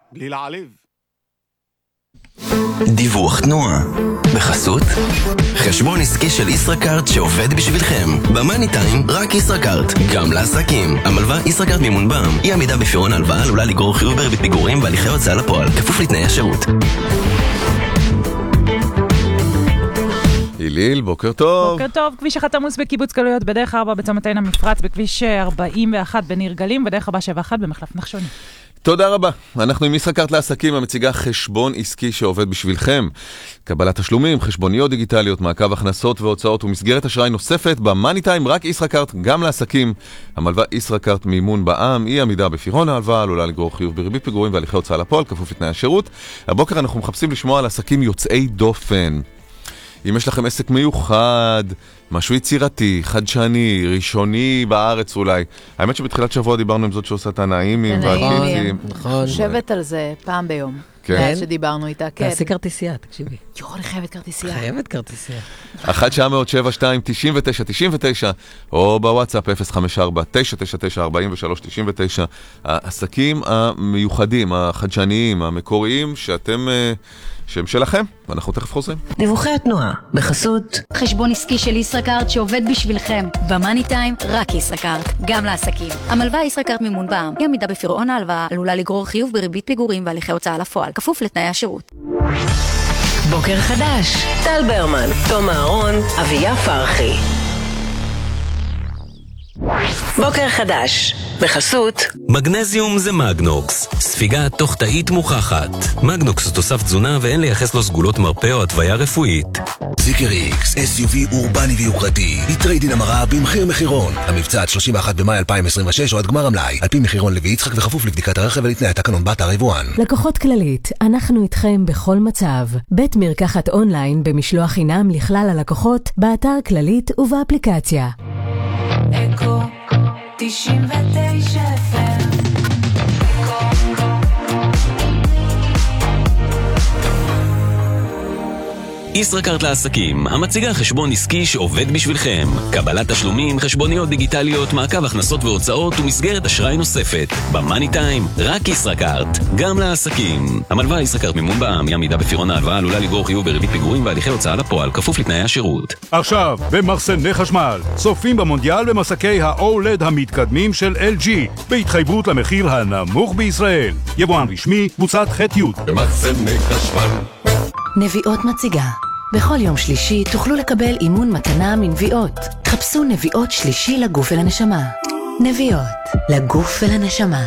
בלי להעליב. דיווח תנועה בחסות חשבון עסקי של ישראכרט שעובד בשבילכם. במאני טיים רק ישראכרט, גם לעסקים. המלווה ישראכרט מימון בע"מ. אי עמידה בפירעון הלוואה עלולה לגרור חיוב בריבית פיגורים והליכי הוצאה לפועל, כפוף לתנאי השירות. היליל, בוקר טוב. בוקר טוב. כביש 1 עמוס בקיבוץ גלויות, בדרך 4 בצומת עין המפרץ, בכביש 41 בניר גלים, בדרך 471 במחלף נחשוני. תודה רבה. אנחנו עם ישראכרט לעסקים, המציגה חשבון עסקי שעובד בשבילכם. קבלת תשלומים, חשבוניות דיגיטליות, מעקב הכנסות והוצאות ומסגרת אשראי נוספת במאני טיים, רק ישראכרט, גם לעסקים. המלווה ישראכרט מימון בע"מ, אי עמידה בפירעון ההלוואה עלולה לגרור חיוב בריבית פיגורים והליכי הוצאה לפועל, כפוף לתנאי השירות. הבוקר אנחנו מחפשים לשמוע על עסקים יוצאי דופן. אם יש לכם עסק מיוחד, משהו יצירתי, חדשני, ראשוני בארץ אולי. האמת שבתחילת שבוע דיברנו עם זאת שעושה את הנעימים והקיצים. נכון. חושבת על זה פעם ביום. כן. שדיברנו איתה, כן. תעשי כרטיסייה, תקשיבי. אני חייבת כרטיסייה. חייבת כרטיסייה. 1-900-72-99, או בוואטסאפ 054-999-4399. העסקים המיוחדים, החדשניים, המקוריים, שהם שלכם, ואנחנו תכף חוזרים. דיווחי התנועה בחסות חשבון עסקי של ישראכרט שעובד בשבילכם. במאני טיים רק ישראכרט, גם לעסקים. המלווה ישראכרט מימון בע"מ. אי עמידה בפירעון ההלוואה עלולה לגרור חיוב בריבית פיגורים והליכי הוצאה לפועל, כפוף לתנאי השירות. בוקר חדש, טל ברמן, תום אהרון, אביה פרחי. בוקר חדש, בחסות מגנזיום זה מגנוקס, ספיגה תוך תאית מוכחת. מגנוקס הוא תוסף תזונה ואין לייחס לו סגולות מרפא או התוויה רפואית. זיקר איקס, SUV אורבני ויוקרתי, טריידין המרה במחיר מחירון. המבצע עד 31 במאי 2026 או עד גמר המלאי, על פי מחירון לוי יצחק וכפוף לבדיקת הרכב ולתנאי התקנון באתר היבואן. לקוחות כללית, אנחנו איתכם בכל מצב. בית מרקחת אונליין במשלוח חינם לכלל הלקוחות, באתר כללית ובאפליקציה. אקו 99 FM. ישראכרט לעסקים, המציגה חשבון עסקי שעובד בשבילכם. קבלת תשלומים, חשבוניות דיגיטליות, מעקב הכנסות והוצאות ומסגרת אשראי נוספת. במאני טיים, רק ישראכרט, גם לעסקים. המלווה ישראכרט מימון בע"מ, אי עמידה בפירעון ההלוואה עלולה לגרור חיוב בריבית פיגורים והליכי הוצאה לפועל, כפוף לתנאי השירות. עכשיו, במחסני חשמל, צופים במונדיאל במסקי ה-OLED המתקדמים של LG, בהתחייבות למחיר הנמוך בישראל. יבואן רשמי, קבוצת ח'-י'. במחסני חשמל. נביאות מציגה. בכל יום שלישי תוכלו לקבל אימון מתנה מנביאות. חפשו נביאות שלישי לגוף ולנשמה. נביאות, לגוף ולנשמה.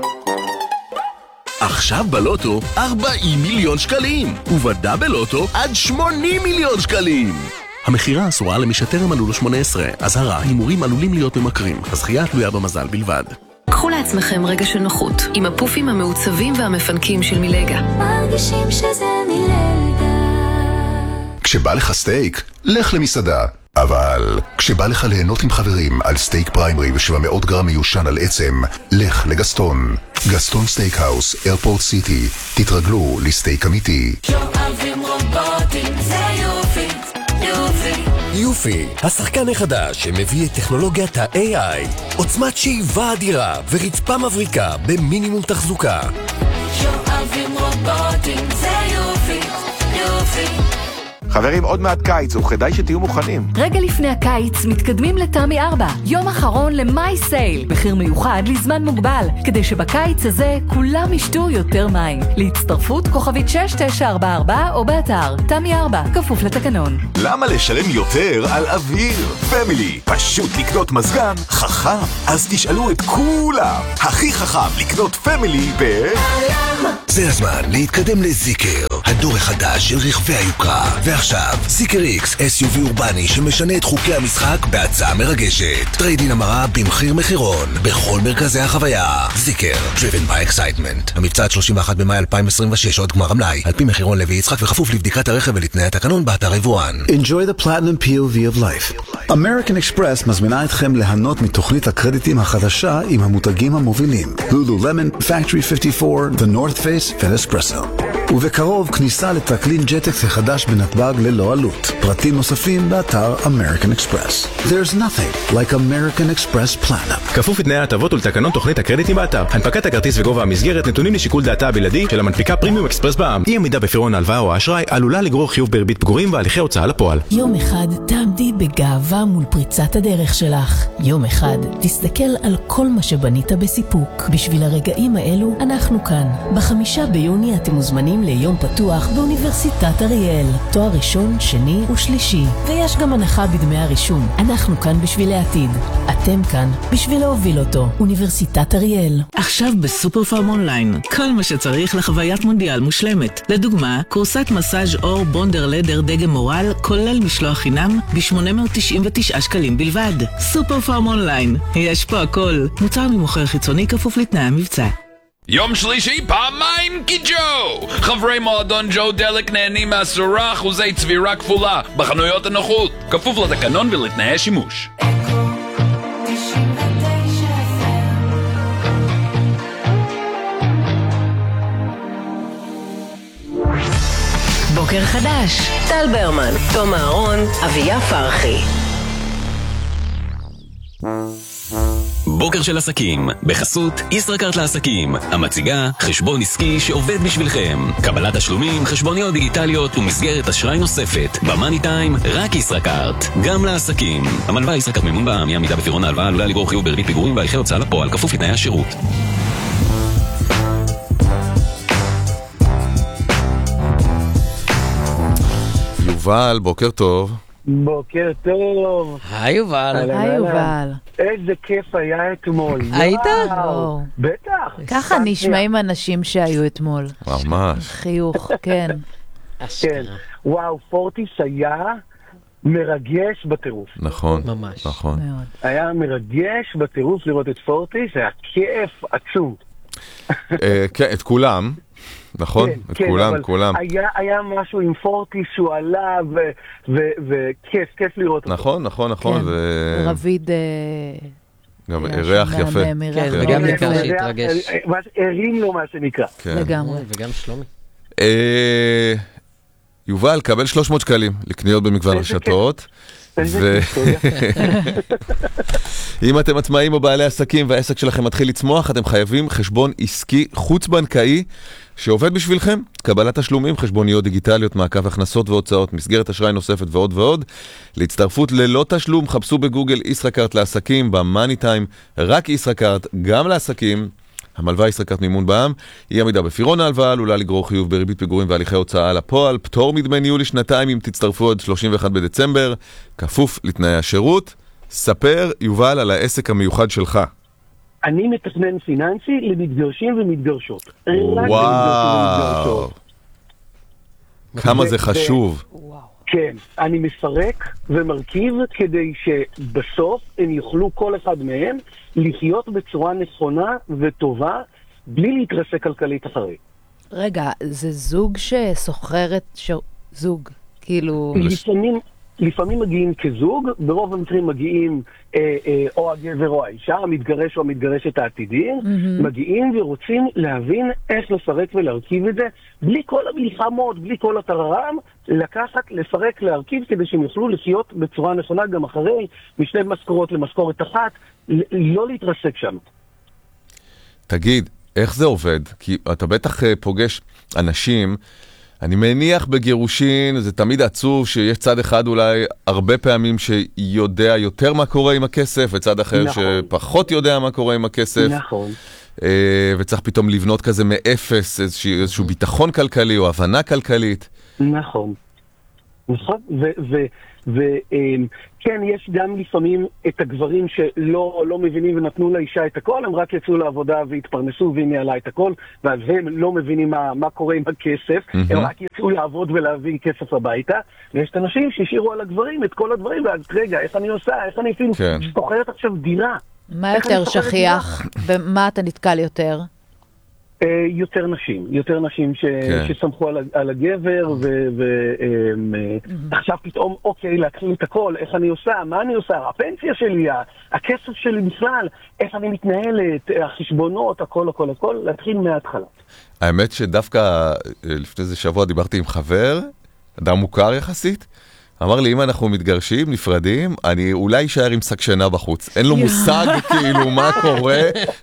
עכשיו בלוטו 40 מיליון שקלים, ובדאבל לוטו עד 80 מיליון שקלים. המחירה אסורה למי שטרם מלאו לו 18. אזהרה, הימורים עלולים להיות ממכרים. הזכייה תלויה במזל בלבד. קחו לעצמכם רגע של נוחות עם הפופים המעוצבים והמפנקים של מילגה. מרגישים שזה מילגה. כשבא לך סטייק, לך למסעדה. אבל כשבא לך ליהנות עם חברים על סטייק פריימרי ו700 גרם מיושן על עצם, לך לגסטון. גסטון סטייק האוס, איירפורט סיטי. תתרגלו לסטייק אמיתי. שואבים רובוטים, זה יופי, יופי. יופי, השחקן החדש שמביא את טכנולוגיית ה-AI, עוצמת שאיבה אדירה ורצפה מבריקה במינימום תחזוקה. שואבים רובוטים, זה יופי, יופי. חברים, עוד מעט קיץ, וכדאי שתהיו מוכנים. רגע לפני הקיץ מתקדמים לתמי 4, יום אחרון למאי סייל, מחיר מיוחד לזמן מוגבל, כדי שבקיץ הזה כולם ישתו יותר מים. להצטרפות כוכבית 6944 או באתר תמי 4, כפוף לתקנון. למה לשלם יותר על אוויר? פמילי, פשוט לקנות מזגן חכם. אז תשאלו את כולם, הכי חכם לקנות פמילי זה הזמן להתקדם לזיקר, הדור החדש של רכבי היוקרה. ועכשיו, זיקר איקס, SUV אורבני שמשנה את חוקי המשחק בהצעה מרגשת. טריידין המרה במחיר מחירון, בכל מרכזי החוויה. זיקר, driven by excitement. המבצע עד 31 במאי 2026 עוד גמר המלאי, על פי מחירון לוי יצחק וכפוף לבדיקת הרכב ולתנאי התקנון באתר היבואן. Enjoy the platinum POV of life. American Express מזמינה אתכם ליהנות מתוכנית הקרדיטים החדשה עם המותגים המובילים. Lululemon, Factory 54, The North Face ונספרסו. ובקרוב כניסה לטרקלין ג'טקס החדש בנתב"ג ללא עלות. פרטים נוספים באתר American Express. There's nothing like American Express Platinum. כפוף לתנאי ההטבות ולתקנון תוכנית הקרדיטים באתר. הנפקת הכרטיס וגובה המסגרת נתונים לשיקול דעתה הבלעדי של המנפיקה פרימיום אקספרס בע"מ. אי עמידה בפירעון ההלוואה או האשראי עלולה לגרור חיוב בריבית פיגורים והליכי הוצאה לפועל. יום אחד תעמדי בגאווה מול פריצת הדרך שלך. יום אחד תסתכל על כל מה שבנית בסיפוק. בשביל הרגעים האלו אנחנו כאן. ב5 ביוני אתם מוזמנים ליום פתוח באוניברסיטת אריאל. תואר ראשון, שני ושלישי. ויש גם הנחה בדמי הרישום. אנחנו כאן בשביל העתיד. אתם כאן בשביל להוביל אותו. אוניברסיטת אריאל. עכשיו בסופר פארם אונליין. כל מה שצריך לחוויית מונדיאל מושלמת. לדוגמה, קורסת מסאז' אור בונדר לדר דגם מורל, כולל משלוח חינם ב-899 שקלים בלבד. סופר פארם אונליין. יש פה הכל. מוצר ממוכר חיצוני כפוף לתנאי המבצע. יום שלישי פעמיים כי ג'ו! חברי מועדון ג'ו דלק נהנים מ10% צבירה כפולה בחנויות הנוחות, כפוף לתקנון ולתנאי שימוש. בוקר חדש, טל ברמן, תום אהרון, אביה פרחי. בוקר של עסקים, בחסות ישראכרט לעסקים, המציגה חשבון עסקי שעובד בשבילכם. קבלת תשלומים, חשבוניות דיגיטליות ומסגרת אשראי נוספת. במאני טיים, רק ישראכרט. גם לעסקים. המלווה ישראכרט מימון בע"מ, אי עמידה בפירעון ההלוואה עלולה לגרור חיוב בריבית פיגורים והליכי הוצאה לפועל, כפוף לתנאי השירות. יובל, בוקר טוב. בוקר טוב. היי יובל. היי יובל. איזה כיף היה אתמול. היית? בטח. ככה נשמעים אנשים שהיו אתמול. ממש. חיוך, כן. כן. וואו, פורטיס היה מרגש בטירוף. נכון. ממש. נכון. היה מרגש בטירוף לראות את פורטיס, היה כיף עצום. כן, את כולם. נכון? את כולם, כולם. היה משהו עם פורטיס שהוא עלה וכיף, כיף לראות אותו. נכון, נכון, נכון. רביד... גם ריח יפה. כן, וגם ניכר שהתרגש. הרים לו מה שנקרא. לגמרי. וגם שלומי. יובל, קבל 300 שקלים לקניות במגוון רשתות. אם אתם עצמאים או בעלי עסקים והעסק שלכם מתחיל לצמוח, אתם חייבים חשבון עסקי חוץ-בנקאי שעובד בשבילכם. קבלת תשלומים, חשבוניות דיגיטליות, מעקב הכנסות והוצאות, מסגרת אשראי נוספת ועוד ועוד. להצטרפות ללא תשלום, חפשו בגוגל ישראכרט לעסקים, במאני טיים, רק ישראכרט, גם לעסקים. המלווה ישראכרט מימון בע"מ, אי עמידה בפירעון ההלוואה עלולה לגרור חיוב בריבית פיגורים והליכי הוצאה לפועל, פטור מדמי ניהול לשנתיים אם תצטרפו עד 31 בדצמבר, כפוף לתנאי השירות. ספר, יובל, על העסק המיוחד שלך. אני מתכנן פיננסי למתגרשים ומתגרשות. וואו. כמה זה חשוב. כן, אני מפרק ומרכיב כדי שבסוף הם יוכלו כל אחד מהם לחיות בצורה נכונה וטובה בלי להתרסק כלכלית אחרי. רגע, זה זוג שסוחרת זוג, כאילו... לפעמים מגיעים כזוג, ברוב המקרים מגיעים או הגבר או האישה, המתגרש או המתגרשת העתידיים, מגיעים ורוצים להבין איך לפרק ולהרכיב את זה, בלי כל המלחמות, בלי כל הטררם, לקחת, לפרק, להרכיב, כדי שהם יוכלו לחיות בצורה נכונה גם אחרי, משני משכורות למשכורת אחת, לא להתרסק שם. תגיד, איך זה עובד? כי אתה בטח פוגש אנשים, אני מניח בגירושין, זה תמיד עצוב שיש צד אחד אולי הרבה פעמים שיודע יותר מה קורה עם הכסף, וצד אחר שפחות יודע מה קורה עם הכסף. נכון. וצריך פתאום לבנות כזה מאפס איזשהו ביטחון כלכלי או הבנה כלכלית. נכון. נכון, וכן, יש גם לפעמים את הגברים שלא מבינים ונתנו לאישה את הכל, הם רק יצאו לעבודה והתפרנסו והיא ניהלה את הכל, ואז הם לא מבינים מה קורה עם הכסף, הם רק יצאו לעבוד ולהביא כסף הביתה, ויש את אנשים שהשאירו על הגברים את כל הדברים, ואז רגע, איך אני עושה, איך אני אפילו שוכרת עכשיו דירה. מה יותר שכיח? במה אתה נתקל יותר? יותר נשים שסמכו על הגבר, ועכשיו פתאום, אוקיי, להתחיל את הכל, איך אני עושה, מה אני עושה, הפנסיה שלי, הכסף שלי בכלל, איך אני מתנהלת, החשבונות, הכל, להתחיל מההתחלה. האמת שדווקא לפני זה שבוע דיברתי עם חבר, אדם מוכר יחסית, אמר לי, אם אנחנו מתגרשים, נפרדים, אני אולי אשאר עם שק שינה בחוץ. אין לו מושג כאילו מה קורה.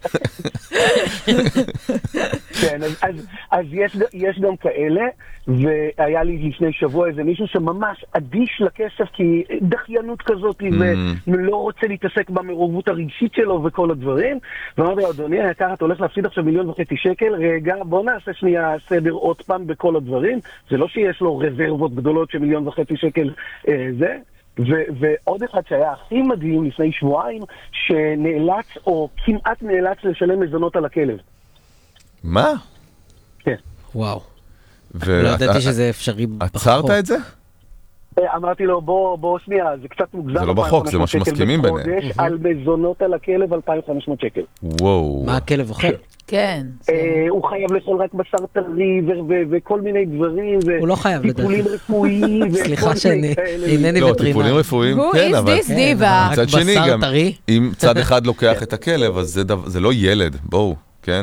כן, אז יש גם כאלה, והיה לי לפני שבוע איזה מישהו שממש אדיש לכסף, כי דחיינות כזאת, ולא רוצה להתעסק במעורבות הרגשית שלו וכל הדברים, ואמרתי, אדוני היקר, אתה הולך להפסיד עכשיו 1.5 מיליון שקל, רגע, בוא נעשה שנייה סדר עוד פעם בכל הדברים, זה לא שיש לו רזרבות גדולות של 1.5 מיליון שקל זה, ועוד אחד שהיה הכי מדהים לפני שבועיים, שנאלץ או כמעט נאלץ לשלם מזונות על הכלב. מה? כן. וואו. לא ידעתי שזה אפשרי בחוק. עצרת את זה? אמרתי לו, בוא שנייה, זה קצת מוגזם. זה לא בחוק, זה מה שמסכימים ביניהם. על מזונות על הכלב 2,500 שקל. וואו. מה הכלב אוכל? כן. הוא חייב לאכול רק בשר טרי וכל מיני דברים. הוא לא חייב לדעת. טיפולים רפואיים. סליחה שאני אינני לא, וטרינר. טיפולים רפואיים, כן, אבל... Who is this diva? מצד שני גם, אם צד אחד לוקח את הכלב, אז זה לא ילד, בואו, כן?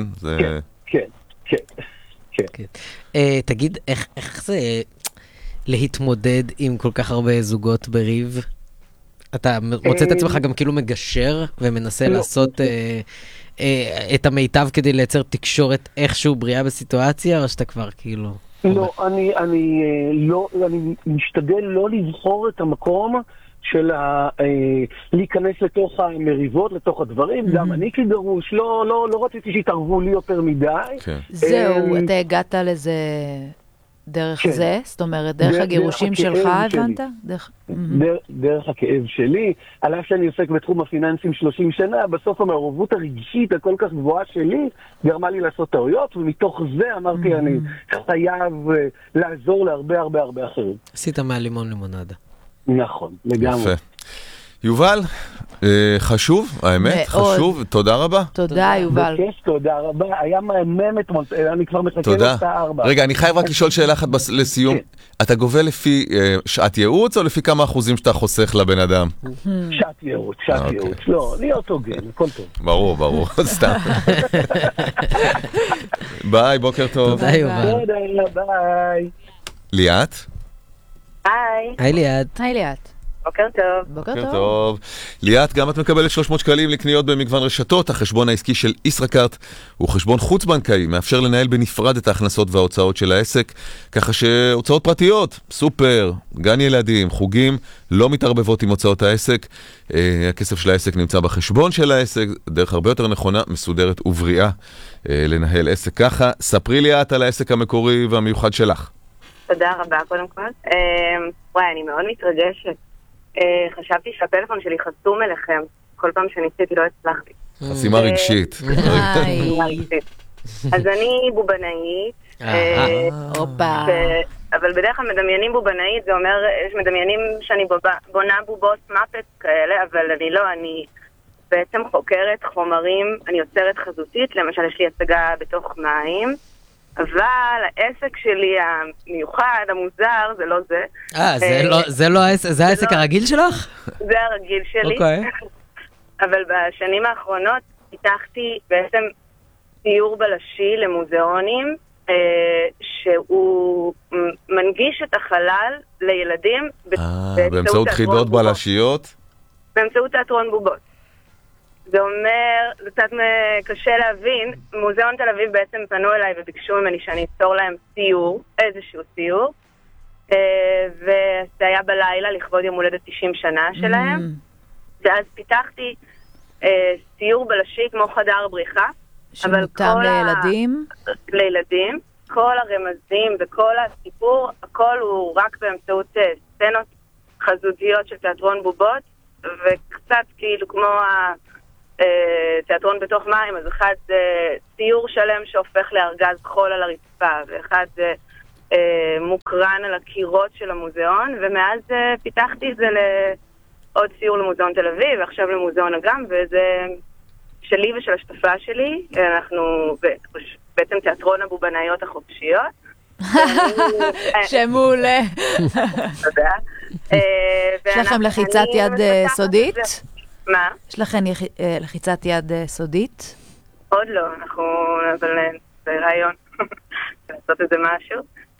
כן. תגיד, איך זה להתמודד עם כל כך הרבה זוגות בריב? אתה מוצא את עצמך גם כאילו מגשר ומנסה לעשות את המיטב כדי לייצר תקשורת איכשהו בריאה בסיטואציה, או שאתה כבר כאילו... לא, אני משתדל לא לבחור את המקום של להיכנס לתוך המריבות, לתוך הדברים, גם אני כגרוש, לא רציתי שיתערבו לי יותר מדי. זהו, אתה הגעת לזה דרך זה? זאת אומרת, דרך הגירושים שלך הבנת? דרך הכאב שלי, על אף שאני עוסק בתחום הפיננסים 30 שנה, בסוף המעורבות הרגשית הכל כך גבוהה שלי גרמה לי לעשות טעויות, ומתוך זה אמרתי אני חייב לעזור להרבה הרבה הרבה אחרים. עשית מהלימון לימונדה. נכון, לגמרי. יפה. יובל, חשוב, האמת, חשוב, תודה רבה. תודה, יובל. בכיף, תודה רבה, היה מהמם אתמול, אני כבר מחכה לשעה 4. רגע, אני חייב רק לשאול שאלה אחת לסיום. אתה גובה לפי שעת ייעוץ, או לפי כמה אחוזים שאתה חוסך לבן אדם? שעת ייעוץ, לא, להיות הוגן, הכל טוב. ברור, סתם. ביי, בוקר טוב. תודה, יובל. תודה, ביי. ליאת? היי ליאת. היי ליאת. בוקר טוב. בוקר טוב. ליאת, גם את מקבלת 300 שקלים לקניות במגוון רשתות. החשבון העסקי של ישראכרט הוא חשבון חוץ-בנקאי, מאפשר לנהל בנפרד את ההכנסות וההוצאות של העסק, ככה שהוצאות פרטיות, סופר, גן ילדים, חוגים, לא מתערבבות עם הוצאות העסק. הכסף של העסק נמצא בחשבון של העסק, דרך הרבה יותר נכונה, מסודרת ובריאה לנהל עסק ככה. ספרי ליאת על העסק המקורי והמיוחד שלך. תודה רבה קודם כל. וואי, אני מאוד מתרגשת. חשבתי שהפלאפון שלי חסום אליכם. כל פעם שניסיתי לא הצלחתי. חסימה רגשית. אז אני בובנאית. אבל בדרך כלל מדמיינים בובנאית, זה אומר, יש מדמיינים שאני בונה בובות מאפט כאלה, אבל אני לא, אני בעצם חוקרת חומרים, אני יוצרת חזותית, למשל יש לי הצגה בתוך מים, אבל העסק שלי המיוחד, המוזר, זה לא זה. זה העסק הרגיל שלך? זה הרגיל שלי. אוקיי. אבל בשנים האחרונות פיתחתי בעצם ציור בלשי למוזיאונים, שהוא מנגיש את החלל לילדים באמצעות חידות בלשיות? באמצעות תיאטרון בובות. זה אומר, זה קצת קשה להבין, מוזיאון תל אביב בעצם פנו אליי וביקשו ממני שאני אצור להם ציור, איזשהו ציור, וזה היה בלילה לכבוד יום הולדת 90 שנה שלהם, ואז פיתחתי ציור בלשי כמו חדר בריחה, שמותאם לילדים? לילדים, כל הרמזים וכל הסיפור, הכל הוא רק באמצעות סצנות חזותיות של תיאטרון בובות, וקצת כאילו כמו תיאטרון בתוך מים, אז אחד זה ציור שלם שהופך לארגז חול על הרצפה, ואחד זה מוקרן על הקירות של המוזיאון, ומאז פיתחתי את זה לעוד ציור למוזיאון תל אביב, ועכשיו למוזיאון אגם, וזה שלי ושל השותפה שלי. אנחנו בעצם תיאטרון הבובנאיות החופשיות. שמעולה. תודה. יש לכם לחיצת יד סודית? מה? יש לכם לחיצת יד סודית? עוד לא, אבל זה רעיון. לעשות את זה משהו.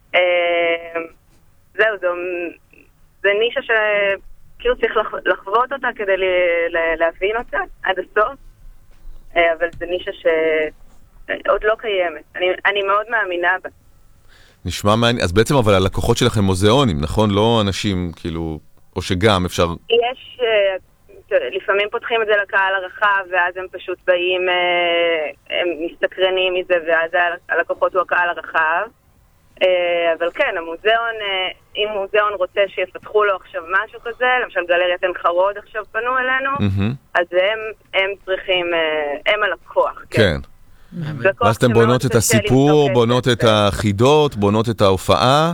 זהו, זה נישה שכאילו צריך לחוות אותה כדי להבין אותה עד הסוף, אבל זה נישה שעוד לא קיימת. אני מאוד מאמינה בה. נשמע מעניין. אז בעצם אבל הלקוחות שלכם מוזיאונים, נכון? לא אנשים כאילו, או שגם אפשר... יש, לפעמים פותחים את זה לקהל הרחב, ואז הם פשוט באים, הם מסתקרנים מזה, ואז הלקוחות הוא הקהל הרחב. אבל כן, המוזיאון, אם מוזיאון רוצה שיפתחו לו עכשיו משהו כזה, למשל גלריית עין חרוד עכשיו פנו אלינו, אז הם צריכים, הם הלקוח. כן. ואז אתם בונות את הסיפור, בונות את החידות, בונות את ההופעה.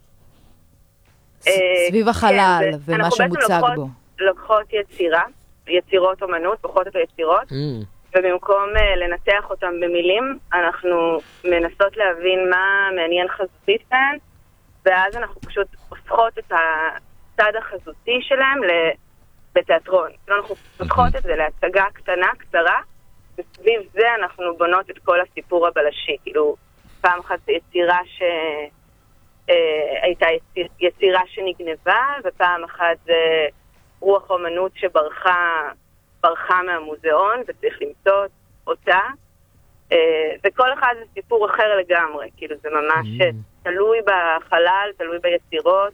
סביב החלל ומה שמוצג בו. לוקחות יצירות אומנות, בוחרות את היצירות, ובמקום לנתח אותם במילים, אנחנו מנסות להבין מה מעניין חזותית כאן, ואז אנחנו פשוט הופכות את הצד החזותי שלהם בתיאטרון. אנחנו פותחות את זה להצגה קטנה, קצרה, וסביב זה אנחנו בונות את כל הסיפור הבלשי. כאילו, פעם אחת יצירה הייתה יצירה שנגנבה, ופעם אחת רוח אומנות שברחה מהמוזיאון, וצריך למצוא אותה. וכל אחד זה סיפור אחר לגמרי. כאילו, זה ממש תלוי בחלל, תלוי ביצירות.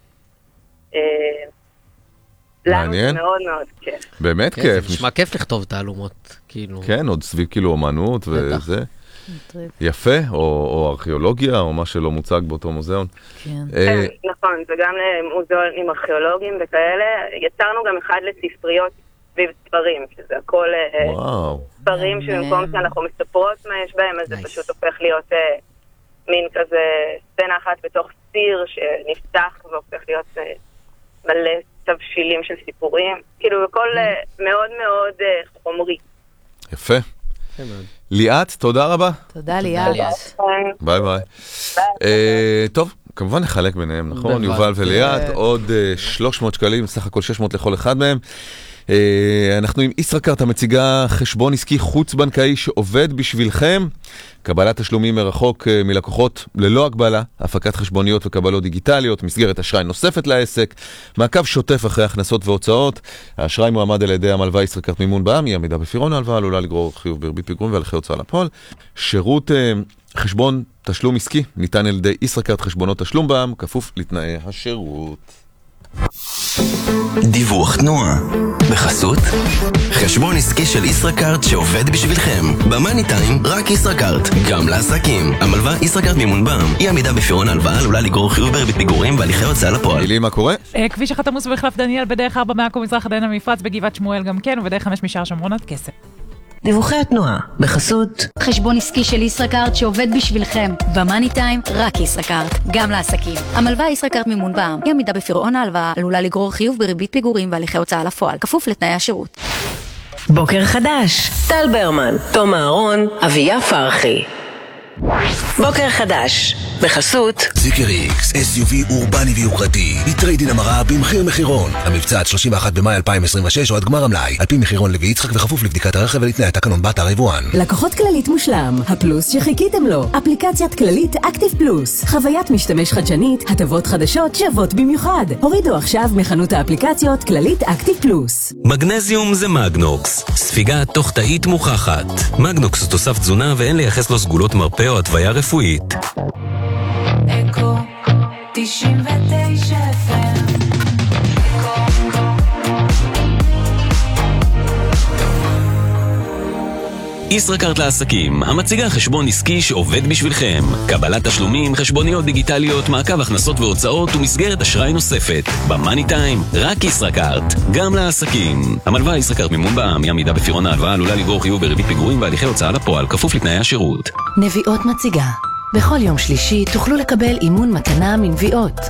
לנו זה מאוד מאוד כיף. באמת כיף. נשמע כיף לכתוב תעלומות, כאילו. כן, עוד סביב כאילו אומנות וזה. יפה, או ארכיאולוגיה, או מה שלא מוצג באותו מוזיאון. נכון, זה גם למוזיאונים ארכיאולוגיים וכאלה. יצרנו גם אחד לספריות סביב ספרים, שזה הכל ספרים שבמקום שאנחנו מספרות מה יש בהם, אז זה פשוט הופך להיות מין כזה סצנה אחת בתוך סיר שנפתח והופך להיות מלא תבשילים של סיפורים, כאילו הכל מאוד מאוד חומרי. יפה. ליאת, תודה רבה. תודה ליאת. ביי ביי. טוב, כמובן נחלק ביניהם, נכון? יובל וליאת, עוד 300 שקלים, סך הכל 600 לכל אחד מהם. אנחנו עם ישראכרט המציגה חשבון עסקי חוץ-בנקאי שעובד בשבילכם, קבלת תשלומים מרחוק מלקוחות ללא הגבלה, הפקת חשבוניות וקבלות דיגיטליות, מסגרת אשראי נוספת לעסק, מעקב שוטף אחרי הכנסות והוצאות. האשראי מועמד על ידי המלווה ישראכרט מימון בע"מ, היא עמידה בפירעון ההלוואה, עלולה לגרור חיוב בריבית פיגורים והליכי הוצאה לפועל. שירות חשבון תשלום עסקי ניתן על ידי ישראכרט חשבונות תשלום בע"מ, כפוף לתנאי השירות. דיווח תנועה בחסות חשבון עסקי של ישראכרט שעובד בשבילכם. במאני טיים רק ישראכרט, גם לעסקים. המלווה ישראכרט מימון בע"מ, היא עמידה בפירעון ההלוואה, עלולה לגרור חיוב בריבית פיגורים והליכי הוצאה לפועל. מילים, מה קורה? כביש 1 עמוס במחלף דניאל בדרך 4 מעכו מזרח עד עין המפרץ, בגבעת שמואל גם כן, ובדרך 5 משער שומרון עד כסף. דיווחי התנועה בחסות חשבון עסקי של ישראכרט שעובד בשבילכם. במאני טיים רק ישראכרט, גם לעסקים. המלווה ישראכרט מימון בע"מ, היא עמידה בפירעון ההלוואה, עלולה לגרור חיוב בריבית פיגורים והליכי הוצאה לפועל, כפוף לתנאי השירות. בוקר חדש, טל ברמן, תום אהרון, אביה פרחי. בוקר חדש בחסות זיקר איקס, SUV אורבני ויוקרתי, מטריידין המרה במחיר מחירון. המבצע עד 31 במאי 2026 או עד גמר המלאי, על פי מחירון לוי יצחק וכפוף לבדיקת הרכב ולתנאי התקנון באתר היבואן. לקוחות כללית מושלם, הפלוס שחיכיתם לו. אפליקציית כללית אקטיב פלוס, חוויית משתמש חדשנית, הטבות חדשות שוות במיוחד. הורידו עכשיו מחנות האפליקציות כללית אקטיב פלוס. מגנזיום זה מגנוקס, ספיגה תוך תאית מוכחת. מגנוקס הוא תוסף תזונה ואין לייחס לו סגולות מרפא או התוויה רפואית. אקו 99 FM. ישראכרט לעסקים, המציגה חשבון עסקי שעובד בשבילכם. קבלת תשלומים, חשבוניות דיגיטליות, מעקב הכנסות והוצאות ומסגרת אשראי נוספת. במאני טיים, רק ישראכרט, גם לעסקים. המלווה ישראכרט מימון בע"מ, היא עמידה בפירעון ההלוואה, עלולה לגרור חיוב בריבית פיגורים והליכי הוצאה לפועל, כפוף לתנאי השירות. נביעות מציגה. בכל יום שלישי תוכלו לקבל אימון מתנה מנביעות.